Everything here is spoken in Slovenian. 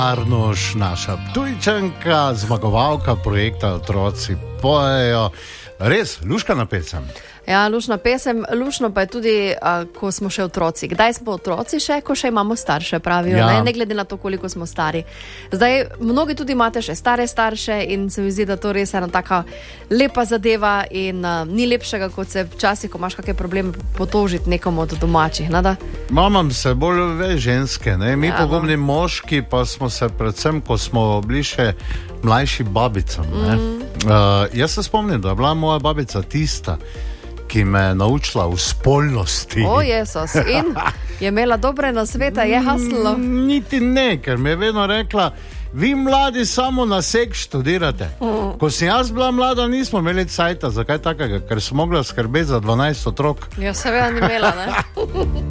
Arnoš, naša Ptujčanka, zmagovalka projekta Otroci pojejo. Res, luškana pesem. Ja, lušna pesem, lušno pa je tudi, ko smo še otroci. Kdaj smo otroci še, ko še imamo starše, pravijo, ja. Ne glede na to, koliko smo stari. Zdaj, mnogi tudi imate še stare starše in se mi zdi, da to res je ena taka lepa zadeva in ni lepšega, kot se včasih, ko imaš kakšne probleme, potožiti nekomu od domačih. Mamam se bolj ženske, ne? Mi pogumni moški pa smo se predvsem, ko smo bili še mlajši babicam. Jaz se spomnim, da je bila moja babica tista, ki me je naučila v spolnosti. O, Jezus, in je imela dobre nasvete, je hasnilo? Niti ne, ker mi je vedno rekla, vi mladi samo na seks študirate. Ko sem jaz bila mlada, nismo imeli cajta, zakaj takega, ker sem mogla skrbeti za 12 otrok. Ja, seveda ni imela, ne?